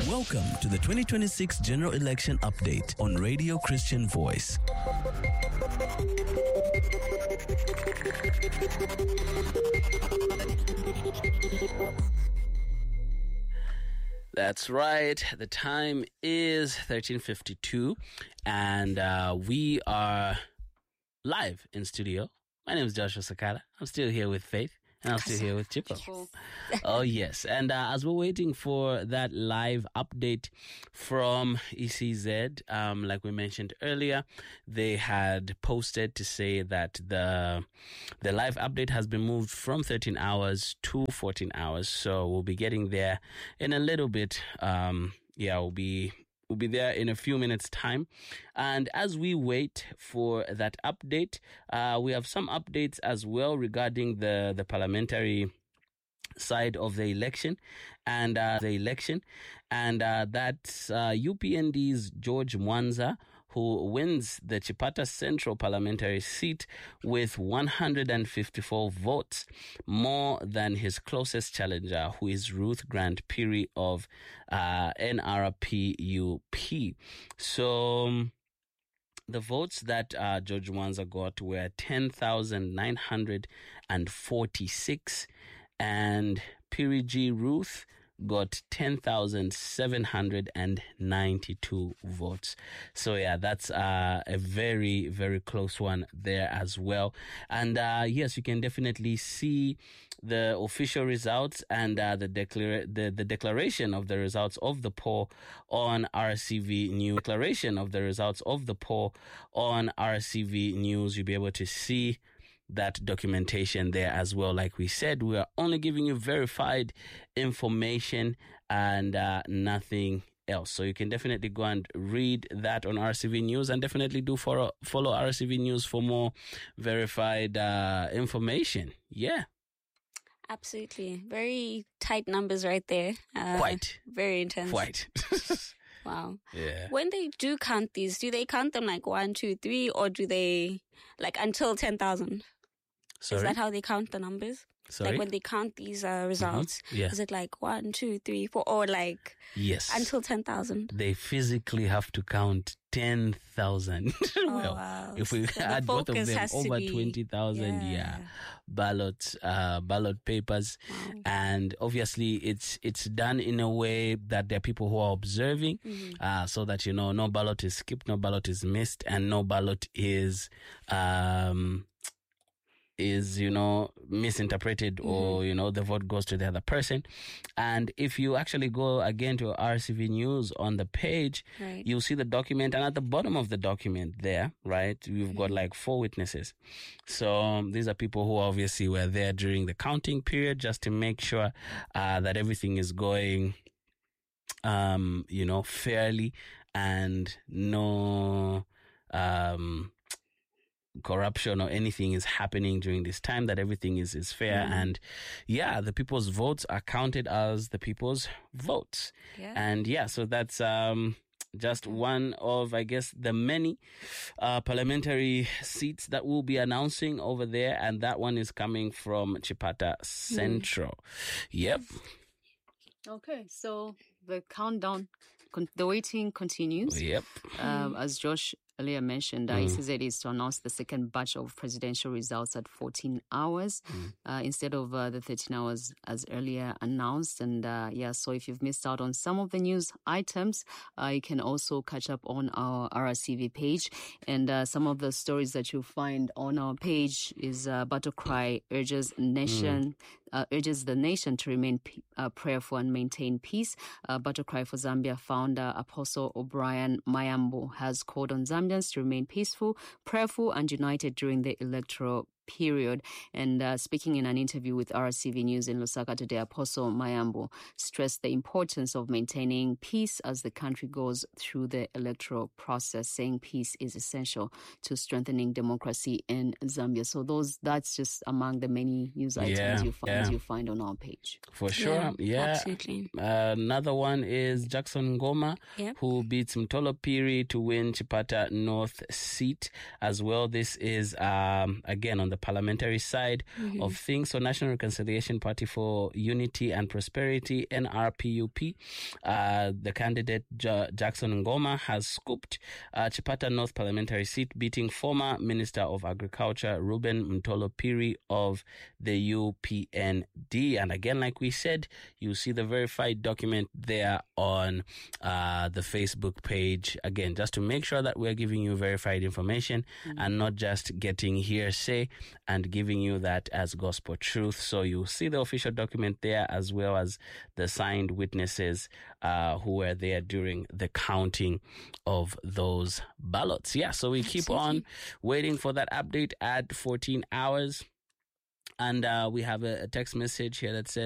Welcome to the 2026 General Election Update on Radio Christian Voice. That's right. The time is 13:52 and we are live in studio. My name is Joshua Sakala. I'm still here with Faith. And I'm still here with Chippo. Oh, yes. And as we're waiting for that live update from ECZ, like we mentioned earlier, they had posted to say that the live update has been moved from 13 hours to 14 hours. So we'll be getting there in a little bit. We'll be there in a few minutes' time. And as we wait for that update, we have some updates as well regarding the parliamentary side of the election and that's UPND's George Mwanza, who wins the Chipata Central parliamentary seat with 154 votes, more than his closest challenger, who is Ruth Grant Piri of NRPUP. So the votes that George Mwanza got were 10,946, and Piri G. Ruth got 10,792 votes. So yeah, that's a very, very close one there as well. And yes, you can definitely see the official results and the declaration of the results of the poll on RCV News. Declaration of the results of the poll on RCV News. You'll be able to see that documentation there as well. Like we said, we are only giving you verified information and nothing else. So you can definitely go and read that on RCV News, and definitely do follow RCV News for more verified information. Yeah. Absolutely. Very tight numbers right there. Quite. Very intense. Quite. Wow. Yeah. When they do count these, do they count them like 1, 2, 3, or do they like until 10,000? Sorry? Is that how they count the numbers? Sorry? Like when they count these results, Yeah. is it like 1, 2, 3, 4, or like yes, until 10,000? They physically have to count 10,000. Well, wow. if we So add the both of focus them, has to over be- 20,000, ballot papers. Wow. And obviously it's done in a way that there are people who are observing, so that, no ballot is skipped, no ballot is missed, and no ballot is misinterpreted, or the vote goes to the other person. And if you actually go again to RCV News on the page, Right. you'll see the document, and at the bottom of the document there, right, we've got like 4 witnesses. So these are people who obviously were there during the counting period, just to make sure that everything is going fairly, and no corruption or anything is happening during this time, that everything is fair. And the people's votes are counted as the people's votes. Yeah. And so that's just one of, I guess, the many parliamentary seats that we'll be announcing over there, and that one is coming from Chipata Central. Yep. Okay, so the countdown, the waiting continues. Yep. As Josh earlier mentioned, ECZ is to announce the second batch of presidential results at 14 hours instead of the 13 hours as earlier announced. And so if you've missed out on some of the news items, you can also catch up on our RCV page. And some of the stories that you'll find on our page is Battle Cry urges the nation to remain prayerful and maintain peace. Battle Cry for Zambia founder Apostle O'Brien Mayambo has called on Zambians to remain peaceful, prayerful, and united during the electoral period. And speaking in an interview with RCV News in Lusaka today, Apostle Mayambo stressed the importance of maintaining peace as the country goes through the electoral process, saying peace is essential to strengthening democracy in Zambia. So that's just among the many news items you find on our page. For sure. Yeah. Absolutely. Another one is Jackson Ngoma, who beats Mtolo Piri to win Chipata North seat as well. This is again on the parliamentary side of things. So National Reconciliation Party for Unity and Prosperity, NRPUP, the candidate Jackson Ngoma has scooped Chipata North parliamentary seat, beating former Minister of Agriculture Ruben Mtolo Piri of the UPND. And again, like we said, you see the verified document there on the Facebook page. Again, just to make sure that we're giving you verified information and not just getting hearsay and giving you that as gospel truth. So you see the official document there, as well as the signed witnesses who were there during the counting of those ballots. Yeah, so we keep on waiting for that update at 14 hours. And we have a text message here that says,